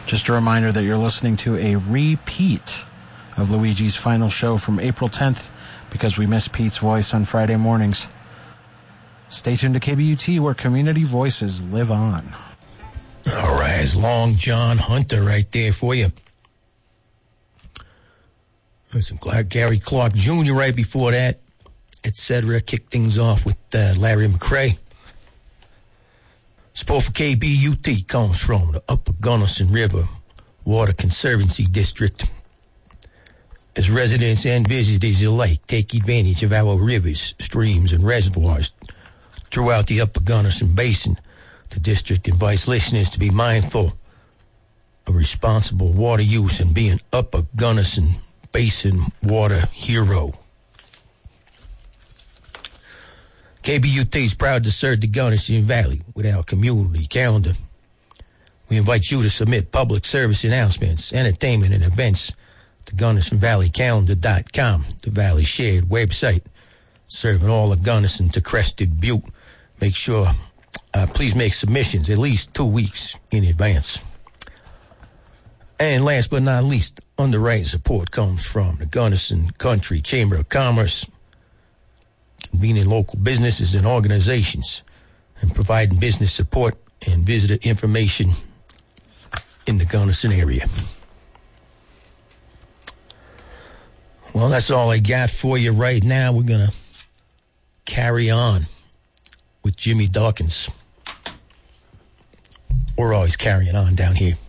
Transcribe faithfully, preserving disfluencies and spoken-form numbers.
Just a reminder that you're listening to a repeat of Luigi's final show from April tenth because we miss Pete's voice on Friday mornings. Stay tuned to K B U T where community voices live on. All right, it's Long John Hunter right there for you. There's some Gary Clark Junior right before that, et cetera. Kicked things off with uh, Larry McCray. Support for K B U T comes from the Upper Gunnison River Water Conservancy District. As residents and visitors alike take advantage of our rivers, streams, and reservoirs throughout the Upper Gunnison Basin, the district invites listeners to be mindful of responsible water use and be an Upper Gunnison Basin water hero. K B U T is proud to serve the Gunnison Valley with our community calendar. We invite you to submit public service announcements, entertainment, and events to Gunnison Valley Calendar dot com, the Valley shared website, serving all of Gunnison to Crested Butte. Make sure, uh, please make submissions at least two weeks in advance. And last but not least, underwriting support comes from the Gunnison Country Chamber of Commerce, convening local businesses and organizations, and providing business support and visitor information in the Gunnison area. Well, that's all I got for you right now. We're going to carry on with Jimmy Dawkins. We're always carrying on down here.